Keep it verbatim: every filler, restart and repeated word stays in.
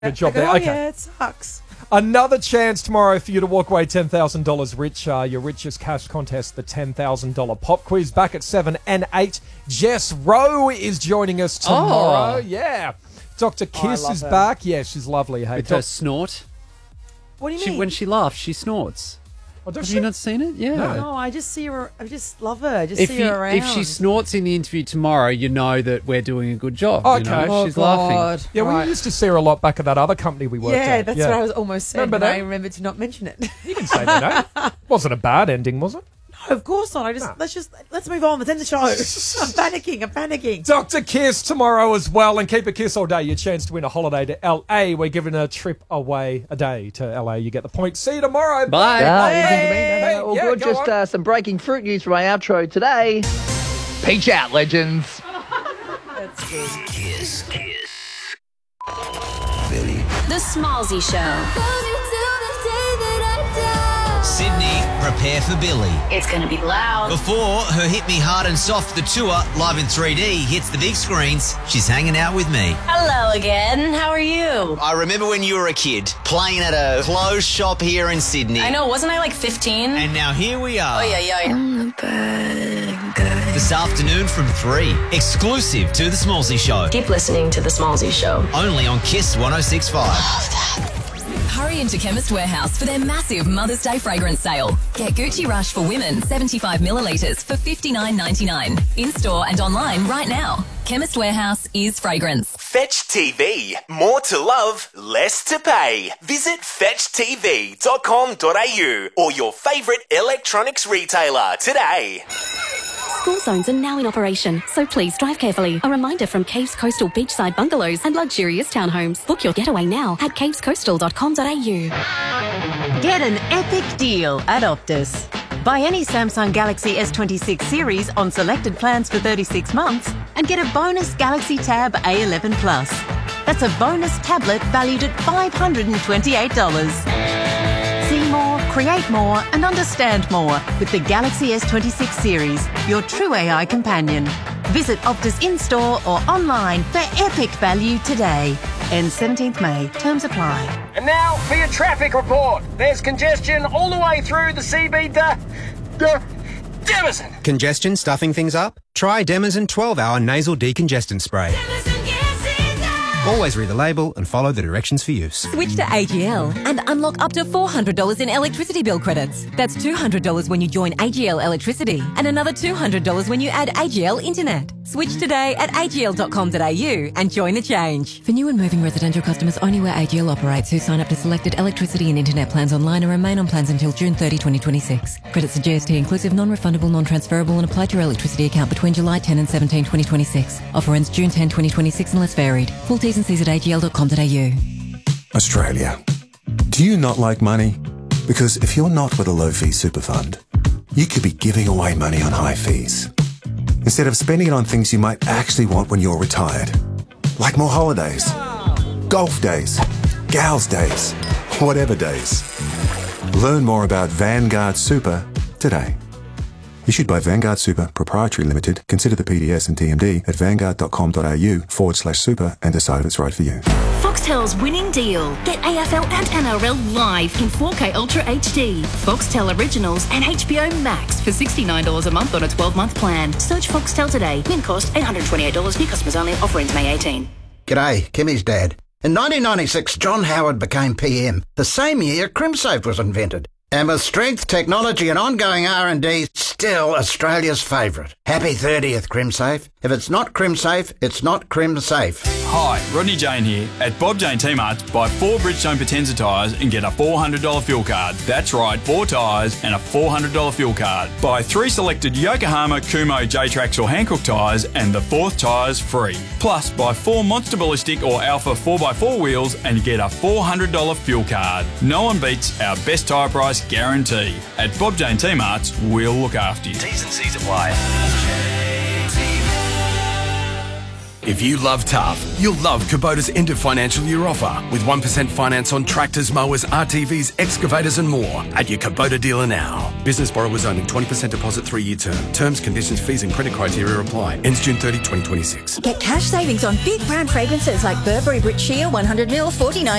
Good job go, there. oh, Okay. yeah, it sucks. Another chance tomorrow for you to walk away ten thousand dollars rich. Uh, your richest cash contest, the ten thousand dollars pop quiz, back at seven and eight. Jess Rowe is joining us tomorrow. Oh. Yeah. Doctor Kiss love is her. back. Yeah, she's lovely. Hey, With Doc- her snort. What do you She, mean? when she laughs, she snorts. Oh, does Have she? you not seen it? Yeah. No, I just see her. I just love her. I just If, see you, her around. if she snorts in the interview tomorrow, you know that we're doing a good job. Okay. You know? Oh, She's God. laughing. Yeah, Right. we used to see her a lot back at that other company we worked Yeah, at. that's what I was almost saying. Remember but that? I remembered to not mention it. You can say that, no? Wasn't a bad ending, was it? No, of course not. I just No. let's just let's move on. Let's end the show. I'm panicking. I'm panicking. Doctor Kiss tomorrow as well, and keep a kiss all day. Your chance to win a holiday to L A. We're giving a trip away a day to L A. You get the point. See you tomorrow. Bye. Ah, Hey, easy for me. No, no, hey, no, all yeah, good. go Just on. uh, some breaking fruit news for my outro today. Peach out, legends. That's good. Kiss. Kiss. The Smallsy Show. Sydney, prepare for Billy. It's going to be loud. Before her Hit Me Hard and Soft, the tour, live in three D, hits the big screens, she's hanging out with me. Hello again. How are you? I remember when you were a kid, playing at a clothes shop here in Sydney. I know, wasn't I like fifteen? And now here we are. Oh, yeah, yeah. This afternoon from three, exclusive to The Smallsy Show. Keep listening to The Smallsy Show. Only on Kiss one oh six point five. Hurry into Chemist Warehouse for their massive Mother's Day fragrance sale. Get Gucci Rush for women seventy-five millilitres for fifty-nine ninety-nine. In-store and online right now. Chemist Warehouse is fragrance. Fetch T V. More to love, less to pay. Visit fetch t v dot com dot a u or your favourite electronics retailer today. School zones are now in operation, so please drive carefully. A reminder from Caves Coastal Beachside Bungalows and Luxurious Townhomes. Book your getaway now at caves coastal dot com dot a u. Get an epic deal at Optus. Buy any Samsung Galaxy S twenty-six series on selected plans for thirty-six months and get a bonus Galaxy Tab A eleven Plus. That's a bonus tablet valued at five hundred twenty-eight dollars. See more, create more and understand more with the Galaxy S twenty-six series, your true A I companion. Visit Optus in-store or online for epic value today. Ends seventeenth May. Terms apply. And now for your traffic report. There's congestion all the way through the C B D. D- Demison. Congestion stuffing things up? Try Demison twelve hour nasal decongestant spray. Always read the label and follow the directions for use. Switch to A G L and unlock up to four hundred dollars in electricity bill credits. That's two hundred dollars when you join A G L Electricity and another two hundred dollars when you add A G L Internet. Switch today at a g l dot com dot a u and join the change. For new and moving residential customers only where A G L operates who sign up to selected electricity and internet plans online and remain on plans until June thirtieth, twenty twenty-six. Credits are G S T inclusive, non-refundable, non-transferable and apply to your electricity account between July tenth and seventeenth, twenty twenty-six. Offer ends June tenth, twenty twenty-six unless varied. Full T's and C's at a g l dot com dot a u. Australia. Do you not like money? Because if you're not with a low-fee super fund, you could be giving away money on high fees, instead of spending it on things you might actually want when you're retired. Like more holidays, golf days, gals days, whatever days. Learn more about Vanguard Super today. Issued by Vanguard Super Proprietary Limited. Consider the P D S and T M D at vanguard dot com dot a u forward slash super and decide if it's right for you. Foxtel's winning deal. Get A F L and N R L live in four K Ultra H D. Foxtel Originals and H B O Max for sixty-nine dollars a month on a twelve-month plan. Search Foxtel today. Min cost eight hundred twenty-eight dollars. New customers only. Offer ends May eighteenth. G'day, Kimmy's dad. In nineteen ninety-six, John Howard became P M. The same year, CrimSafe was invented. And with strength, technology and ongoing R and D, still Australia's favourite. Happy thirtieth, CrimSafe. If it's not CrimSafe, it's not CrimSafe. Hi, Rodney Jane here. At Bob Jane T-Marts, buy four Bridgestone Potenza tyres and get a four hundred dollars fuel card. That's right, four tyres and a four hundred dollars fuel card. Buy three selected Yokohama, Kumo, J-Trax or Hankook tyres and the fourth tyre's free. Plus, buy four Monster Ballistic or Alpha four by four wheels and get a four hundred dollars fuel card. No one beats our best tyre price guarantee. At Bob Jane T-Marts, we'll look after you. T's and C's apply. If you love tough, you'll love Kubota's end of financial year offer with one percent finance on tractors, mowers, R T Vs, excavators and more at your Kubota dealer now. Business borrowers only, twenty percent deposit, three-year term. Terms, conditions, fees and credit criteria apply. Ends June thirtieth, twenty twenty-six. Get cash savings on big brand fragrances like Burberry Brit Sheer one hundred mil, forty-nine